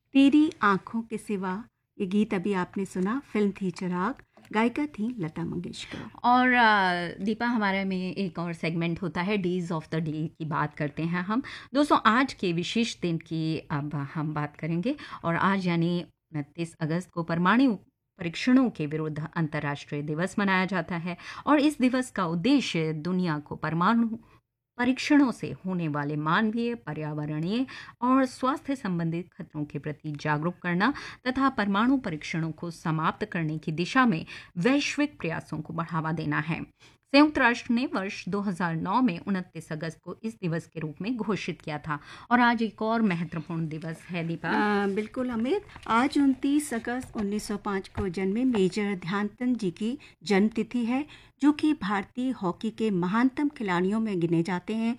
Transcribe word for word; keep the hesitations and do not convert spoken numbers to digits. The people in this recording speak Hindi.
तेरी आंखों के सिवा, ये गीत अभी आपने सुना, फिल्म थी चिराग, गायिका थी लता मंगेशकर। और अ, दीपा, हमारे में एक और सेगमेंट होता है डेज ऑफ द डे की बात करते हैं हम। दोस्तों, आज के विशेष दिन की अब हम बात करेंगे। और आज यानी उनतीस अगस्त को परमाणु परीक्षणों के विरुद्ध अंतर्राष्ट्रीय दिवस मनाया जाता है। और इस दिवस का उद्देश्य दुनिया को परमाणु परीक्षणों से होने वाले मानवीय, पर्यावरणीय और स्वास्थ्य संबंधित खतरों के प्रति जागरूक करना तथा परमाणु परीक्षणों को समाप्त करने की दिशा में वैश्विक प्रयासों को बढ़ावा देना है। संयुक्त राष्ट्र ने वर्ष दो हज़ार नौ में उनतीस अगस्त को इस दिवस के रूप में घोषित किया था। और आज एक और महत्वपूर्ण दिवस है दीपा। आ, बिल्कुल अमित, आज उनतीस अगस्त उन्नीस सौ पाँच को जन्मे मेजर ध्यानचंद जी की जन्मतिथि है, जो कि भारतीय हॉकी के महानतम खिलाड़ियों में गिने जाते हैं।